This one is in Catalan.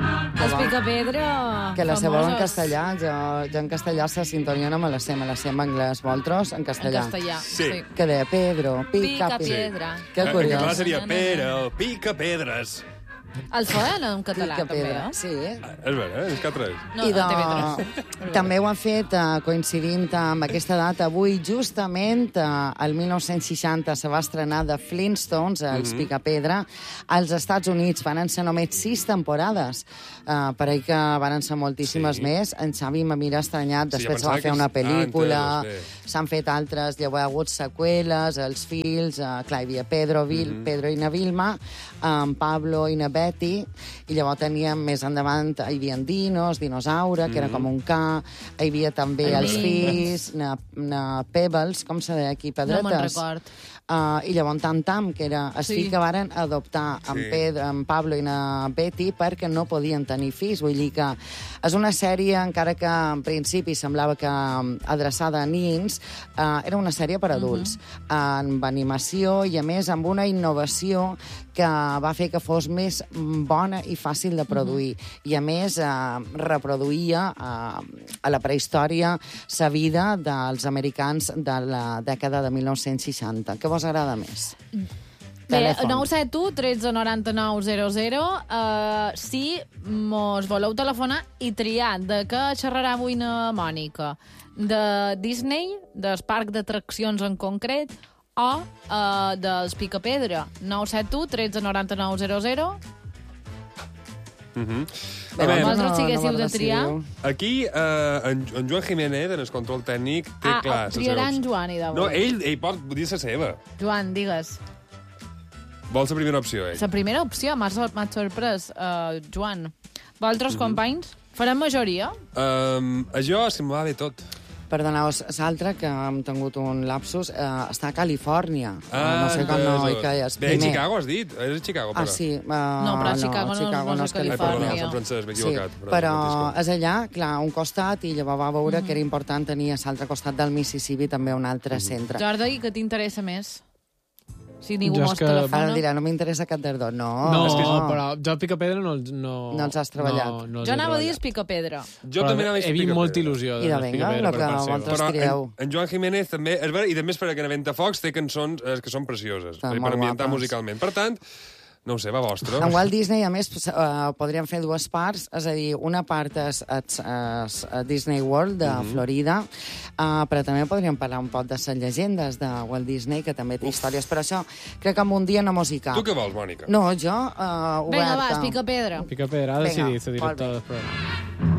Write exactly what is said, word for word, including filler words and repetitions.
Els Picapedra... Que la sabeu en castellà. Jo, jo en castellà la sintonia no me la sé, me la sé en anglès. Vosaltres, en castellà. En castellà, sí. sí. Que deia Pedro, pica, Pica pedra. Que En curiós. català seria Pere, pica pedres. Els feien en català, Pica també, pedra, eh? sí. És vera, eh? És que tres. No, I a T V de... tres. també ho han fet eh, coincidint amb aquesta data. Avui, justament, eh, el mil nou-cents seixanta se va estrenar The Flintstones, els Mhm. Picapedra, als Estats Units. Van ser només sis temporades. Uh, per ahir que van ser moltíssimes Sí. més. En Xavi me mira estranyat. Sí, Després jo se va pensava fer que una és- ah, pel·lícula, entesos, sí. s'han fet altres, llavors hi ha hagut seqüeles, els fills, uh, clar, hi havia Pedro, Vil, Mhm. Pedro i na Vilma, en Pablo i na Betty, i llavors teníem més endavant, hi havia dinos, dinosaure, que era com un ca, hi havia també El els Link. fills, na, na Pebbles, com se deia aquí, No me'n pedretes. record. Uh, I llavors Tam Tam, que era el Sí. fill que varen adoptar en, Sí. Pedro, en Pablo i na Betty perquè no podien tenir fills. Vull dir que és una sèrie, encara que en principi semblava que um, adreçada a nins, uh, era una sèrie per adults, uh -huh. amb animació i, a més, amb una innovació que va fer que fos més bona i fàcil de produir. Uh -huh. I, a més, uh, reproduïa uh, a la prehistòria la vida dels americans de la dècada de mil nou-cents seixanta. Què vos agrada més? Bé, Telèfon. nou set u, tretze noranta-nou, zero zero. Uh, si mos voleu telefonar i triar de què xerrarà avui na Mònica. De Disney, del parc d'atraccions en concret, o uh, dels Picapedra. nou set u, tretze noranta-nou, zero zero. Mhm. Bé, A veure, vosaltres no- si no haguéssiu vos de triar. decidiu. aquí eh, en, en Joan Jiménez, en el control tècnic, té Ah, clar... ah, les triarà seves- en Joan i d'avui. No, ell, ell pot dir la seva. Joan, digues. Vol la primera opció, ell. La primera opció, m'ha sor- m'ha sorprès, uh, Joan. Vosaltres, Mhm. companys, farem majoria? Um, això és que m'ho va bé tot. Perdoneu, l'altre, que hem tingut un lapsus, eh, està a Califòrnia. Ah, no sé com no, i que és Bé, primer. Chicago has dit? És Chicago, però. Ah, sí. Uh, No, però Chicago no- Chicago no és a Ai, perdona, Califòrnia. som francès, m'he Sí, equivocat. però és allà, clar, a un costat, i llavors va veure que era important tenir a l'altre costat del Mississippi també un altre centre. Jordi, què t'interessa més? Si ningú Jo és mos que- telefona. Ara dirà, no m'interessa cap dels dos. No, No, és que però jo Picapedra no, els- no... No els has treballat. No, no els Jo he anava a dir treballat. Picapedra. Jo Però també anava a he vist molta il·lusió. I de dels venga, Picapedra lo per que part seva. vosaltres- Però trieu. en, en Joan Jiménez també... És vera, i també és perquè en Ventafocs té cançons eh, que són precioses, Estan per molt ambientar guapes. musicalment. Per tant, no ho sé, va vostre. En Walt Disney, a més, uh, podríem fer dues parts, és a dir, una part és, és, és a Disney World, de Mhm. Florida, uh, però també podríem parlar un poc de les llegendes de Walt Disney, que també té històries. Per això, crec que en un dia no mos hi cap. Tu què vols, Mònica? No, jo, uh, oberta. Vinga, va, Picapedra. Picapedra ha Vinga, decidit, la molt directora bé. del programa.